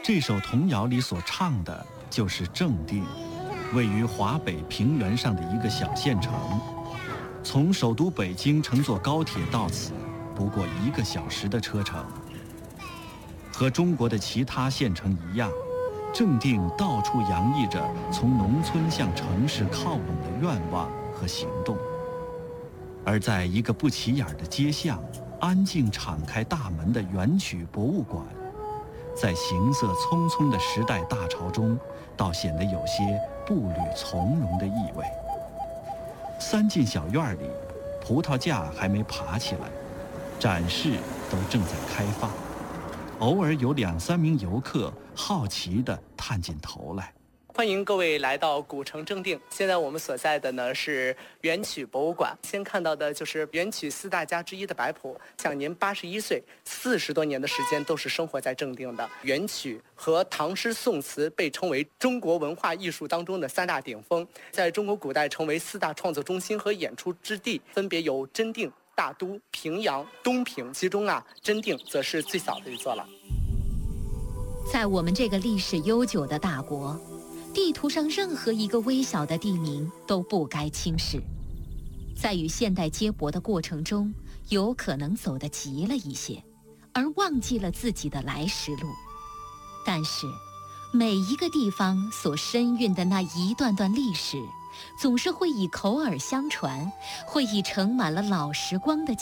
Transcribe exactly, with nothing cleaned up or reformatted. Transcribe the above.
这首童谣里所唱的就是正定，位于华北平原上的一个小县城。从首都北京乘坐高铁到此，不过一个小时的车程。和中国的其他县城一样，正定到处洋溢着从农村向城市靠拢的愿望和行动。而在一个不起眼的街巷，安静敞开大门的元曲博物馆，在行色匆匆的时代大潮中，倒显得有些步履从容的意味。三进小院里，葡萄架还没爬起来，展示都正在开放，偶尔有两三名游客好奇地探进头来。 欢迎各位来到古城正定。现在我们所在的呢是元曲博物馆，先看到的就是元曲四大家之一的白朴，享年八十一岁，四十多年的时间都是生活在正定的。元曲和唐诗宋词被称为中国文化艺术当中的三大顶峰，在中国古代成为四大创作中心和演出之地，分别有真定、大都、平阳、东平，其中啊真定则是最早的一座了。 在我们这个历史悠久的大国，地图上任何一个微小的地名都不该轻视，在与现代接驳的过程中，有可能走得急了一些，而忘记了自己的来时路。但是，每一个地方所深蕴的那一段段历史，总是会以口耳相传，会以盛满了老时光的